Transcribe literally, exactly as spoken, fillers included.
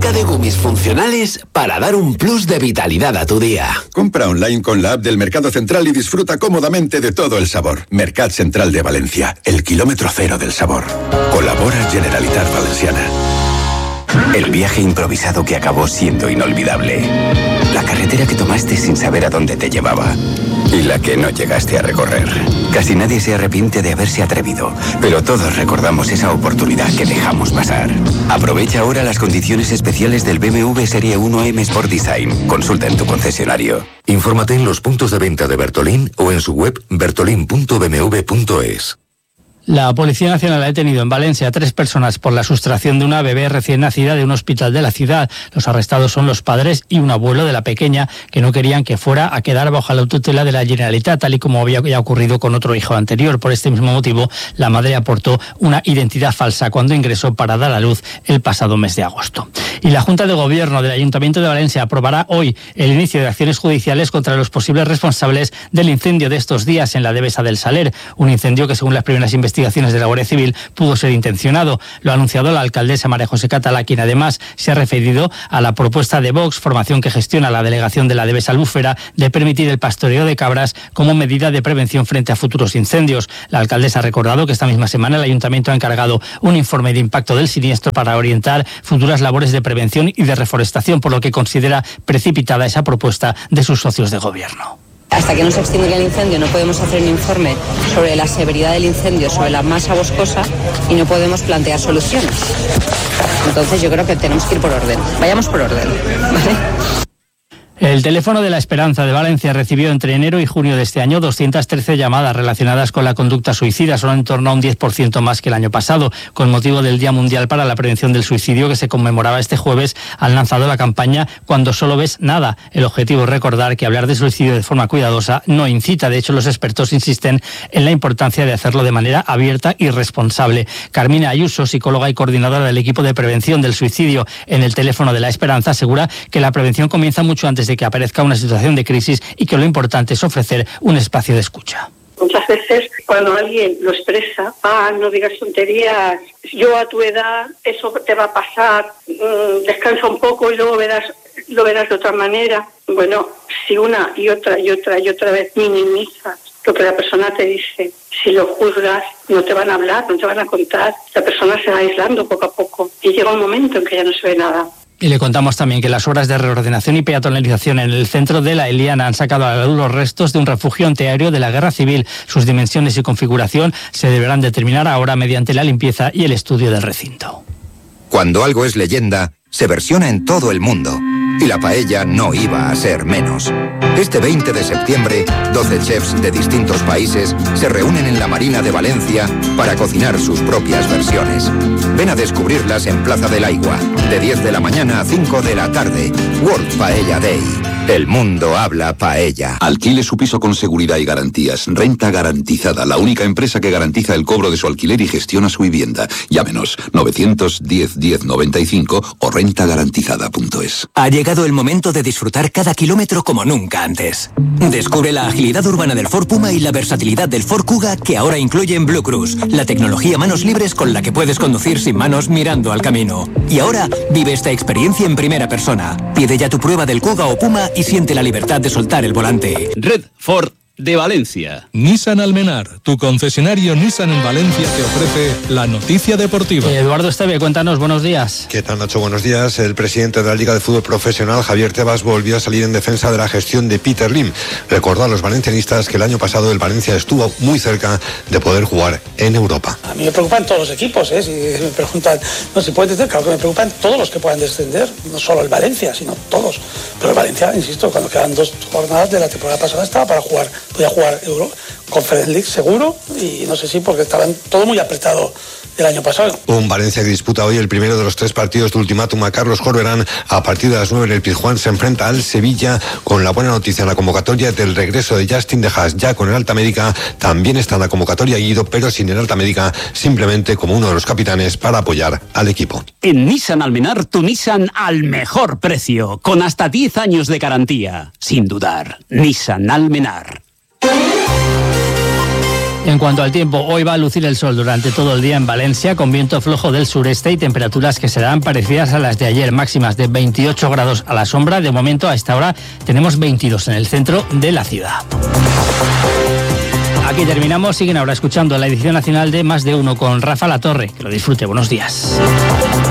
marca de gumis funcionales para dar un plus de vitalidad a tu día. Compra online con la app del Mercado Central y disfruta cómodamente de todo el sabor. Mercat Central de Valencia, el kilómetro cero del sabor. Colabora Generalitat Valenciana. El viaje improvisado que acabó siendo inolvidable. La carretera que tomaste sin saber a dónde te llevaba. Y la que no llegaste a recorrer. Casi nadie se arrepiente de haberse atrevido, pero todos recordamos esa oportunidad que dejamos pasar. Aprovecha ahora las condiciones especiales del B M W Serie uno M Sport Design. Consulta en tu concesionario. Infórmate en los puntos de venta de Bertolín o en su web bertolin punto b m w punto es. La Policía Nacional ha detenido en Valencia a tres personas por la sustracción de una bebé recién nacida de un hospital de la ciudad. Los arrestados son los padres y un abuelo de la pequeña que no querían que fuera a quedar bajo la tutela de la Generalitat, tal y como había ya ocurrido con otro hijo anterior. Por este mismo motivo, la madre aportó una identidad falsa cuando ingresó para dar a luz el pasado mes de agosto. Y la Junta de Gobierno del Ayuntamiento de Valencia aprobará hoy el inicio de acciones judiciales contra los posibles responsables del incendio de estos días en la Devesa del Saler. Un incendio que, según las primeras investigaciones, investigaciones de la Guardia Civil, pudo ser intencionado. Lo ha anunciado la alcaldesa María José Catalá, quien además se ha referido a la propuesta de Vox, formación que gestiona la delegación de la Devesa Albufera, de permitir el pastoreo de cabras como medida de prevención frente a futuros incendios. La alcaldesa ha recordado que esta misma semana el Ayuntamiento ha encargado un informe de impacto del siniestro para orientar futuras labores de prevención y de reforestación, por lo que considera precipitada esa propuesta de sus socios de gobierno. Hasta que no se extinguiera el incendio no podemos hacer un informe sobre la severidad del incendio, sobre la masa boscosa, y no podemos plantear soluciones. Entonces yo creo que tenemos que ir por orden. Vayamos por orden, ¿vale? El teléfono de la Esperanza de Valencia recibió entre enero y junio de este año doscientas trece llamadas relacionadas con la conducta suicida, son en torno a un diez por ciento más que el año pasado. Con motivo del Día Mundial para la Prevención del Suicidio, que se conmemoraba este jueves, han lanzado la campaña Cuando solo ves nada. El objetivo es recordar que hablar de suicidio de forma cuidadosa no incita. De hecho, los expertos insisten en la importancia de hacerlo de manera abierta y responsable. Carmina Ayuso, psicóloga y coordinadora del equipo de prevención del suicidio en el teléfono de la Esperanza, asegura que la prevención comienza mucho antes de que aparezca una situación de crisis y que lo importante es ofrecer un espacio de escucha. Muchas veces cuando alguien lo expresa, ah, no digas tonterías, yo a tu edad eso te va a pasar, mmm, descansa un poco y luego verás, lo verás de otra manera. Bueno, si una y otra y otra y otra vez minimizas lo que la persona te dice, si lo juzgas, no te van a hablar, no te van a contar, la persona se va aislando poco a poco y llega un momento en que ya no se ve nada. Y le contamos también que las obras de reordenación y peatonalización en el centro de la Eliana han sacado a la luz los restos de un refugio antiaéreo de la Guerra Civil. Sus dimensiones y configuración se deberán determinar ahora mediante la limpieza y el estudio del recinto. Cuando algo es leyenda, se versiona en todo el mundo. Y la paella no iba a ser menos. Este veinte de septiembre, doce chefs de distintos países se reúnen en la Marina de Valencia para cocinar sus propias versiones. Ven a descubrirlas en Plaza del Aigua, de diez de la mañana a cinco de la tarde. World Paella Day. El mundo habla paella. Alquile su piso con seguridad y garantías. Renta Garantizada, la única empresa que garantiza el cobro de su alquiler y gestiona su vivienda. Llámenos novecientos diez diez noventa y cinco o renta garantizada punto es. Ha llegado el momento de disfrutar cada kilómetro como nunca antes. Descubre la agilidad urbana del Ford Puma y la versatilidad del Ford Kuga, que ahora incluye en Blue Cruise, la tecnología manos libres con la que puedes conducir sin manos mirando al camino. Y ahora vive esta experiencia en primera persona. Pide ya tu prueba del Kuga o Puma y siente la libertad de soltar el volante. Red Ford de Valencia. Nissan Almenar, tu concesionario Nissan en Valencia, te ofrece la noticia deportiva. Eduardo Esteve, cuéntanos, buenos días. ¿Qué tal, Nacho? Buenos días. El presidente de la Liga de Fútbol Profesional, Javier Tebas, volvió a salir en defensa de la gestión de Peter Lim. Recordó a los valencianistas que el año pasado el Valencia estuvo muy cerca de poder jugar en Europa. A mí me preocupan todos los equipos, ¿eh? Si me preguntan, no, si pueden descender, claro que me preocupan todos los que puedan descender, no solo el Valencia, sino todos. Pero el Valencia, insisto, cuando quedan dos jornadas de la temporada pasada estaba para jugar. Podía jugar Euro, Conference League seguro, y no sé si porque estaban todo muy apretado el año pasado. Un Valencia que disputa hoy el primero de los tres partidos de ultimátum a Carlos Corberán. A partir de las nueve en el Pizjuán se enfrenta al Sevilla, con la buena noticia en la convocatoria del regreso de Justin de Haas. Ya con el Alta América también está en la convocatoria Guido, pero sin el Alta América, simplemente como uno de los capitanes para apoyar al equipo. En Nissan Almenar, tu Nissan al mejor precio, con hasta diez años de garantía. Sin dudar, Nissan Almenar. En cuanto al tiempo, hoy va a lucir el sol durante todo el día en Valencia, con viento flojo del sureste y temperaturas que serán parecidas a las de ayer, máximas de veintiocho grados a la sombra. De momento, a esta hora, tenemos veintidós en el centro de la ciudad. Aquí terminamos. Siguen ahora escuchando la edición nacional de Más de Uno con Rafa Latorre. Que lo disfrute. Buenos días.